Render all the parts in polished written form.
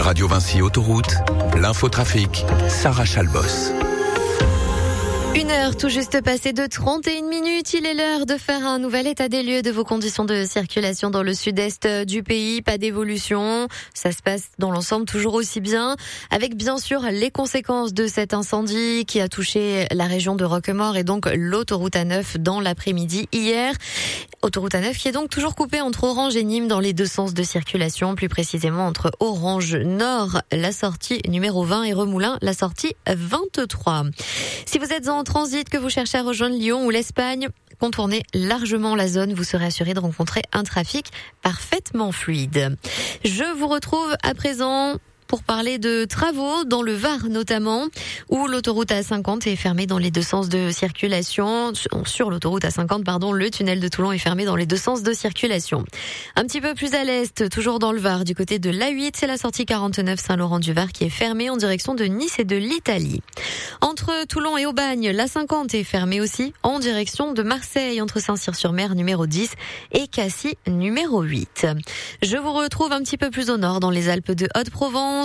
Radio Vinci Autoroute, l'infotrafic, Sarah Chalbos. 1h tout juste passée de 31 minutes, il est l'heure de faire un nouvel état des lieux de vos conditions de circulation dans le sud-est du pays. Pas d'évolution, ça se passe dans l'ensemble toujours aussi bien, avec bien sûr les conséquences de cet incendie qui a touché la région de Roquemaure et donc l'autoroute A9 dans l'après-midi hier. Autoroute A9 qui est donc toujours coupée entre Orange et Nîmes dans les deux sens de circulation, plus précisément entre Orange Nord, la sortie numéro 20 et Remoulins, la sortie 23. Si vous êtes en transit, que vous cherchez à rejoindre Lyon ou l'Espagne, contournez largement la zone, vous serez assuré de rencontrer un trafic parfaitement fluide. Je vous retrouve à présent pour parler de travaux dans le Var notamment, où l'autoroute A50 est fermée dans les deux sens de circulation. Sur l'autoroute A50, le tunnel de Toulon est fermé dans les deux sens de circulation. Un petit peu plus à l'est, toujours dans le Var, du côté de l'A8, c'est la sortie 49 Saint-Laurent-du-Var qui est fermée en direction de Nice et de l'Italie. Entre Toulon et Aubagne, l'A50 est fermée aussi en direction de Marseille, entre Saint-Cyr-sur-Mer numéro 10 et Cassis numéro 8. Je vous retrouve un petit peu plus au nord, dans les Alpes de Haute-Provence,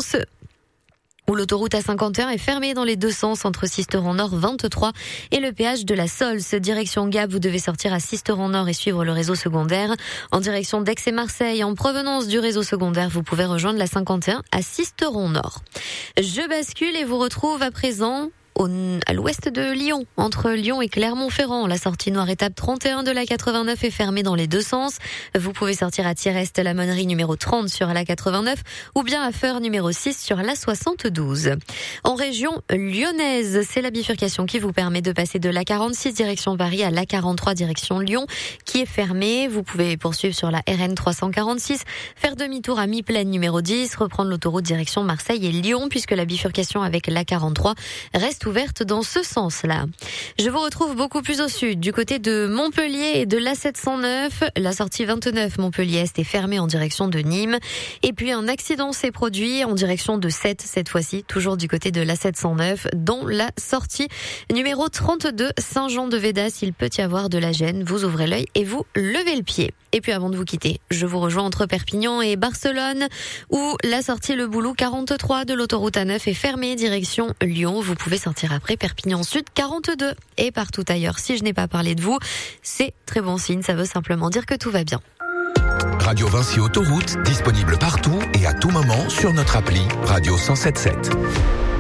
où l'autoroute A51 est fermée dans les deux sens entre Sisteron Nord 23 et le péage de la Sols. Direction Gap, vous devez sortir à Sisteron Nord et suivre le réseau secondaire. En direction d'Aix et Marseille, en provenance du réseau secondaire, vous pouvez rejoindre la 51 à Sisteron Nord. Je bascule et vous retrouve à présent à l'ouest de Lyon, entre Lyon et Clermont-Ferrand. La sortie noire étape 31 de la 89 est fermée dans les deux sens. Vous pouvez sortir à Thirest-la-Monnerie numéro 30 sur la 89 ou bien à Feur numéro 6 sur la 72. En région lyonnaise, c'est la bifurcation qui vous permet de passer de la 46 direction Paris à la 43 direction Lyon qui est fermée. Vous pouvez poursuivre sur la RN 346, faire demi-tour à Mi-Plaine numéro 10, reprendre l'autoroute direction Marseille et Lyon puisque la bifurcation avec la 43 reste ouverte dans ce sens-là. Je vous retrouve beaucoup plus au sud, du côté de Montpellier et de l'A709. La sortie 29 Montpellier-Est est fermée en direction de Nîmes. Et puis un accident s'est produit en direction de Sète, cette fois-ci, toujours du côté de l'A709, dont la sortie numéro 32 Saint-Jean-de-Védas. Il peut y avoir de la gêne, vous ouvrez l'œil et vous levez le pied. Et puis avant de vous quitter, je vous rejoins entre Perpignan et Barcelone, où la sortie Le Boulou 43 de l'autoroute A9 est fermée direction Lyon. Vous pouvez sortir après Perpignan Sud 42 et partout ailleurs. Si je n'ai pas parlé de vous, c'est très bon signe, ça veut simplement dire que tout va bien. Radio Vinci Autoroute, disponible partout et à tout moment sur notre appli Radio 107.7.